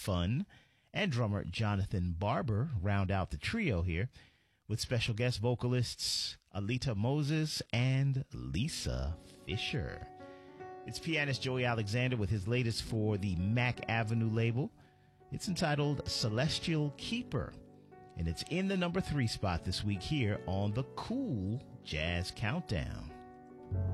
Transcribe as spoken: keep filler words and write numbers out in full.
fun, and drummer Jonathan Barber round out the trio here, with special guest vocalists Alita Moses and Lisa Fisher. It's pianist Joey Alexander with his latest for the Mack Avenue label. It's entitled Celestial Keeper, and it's in the number three spot this week here on the Cool Jazz Countdown.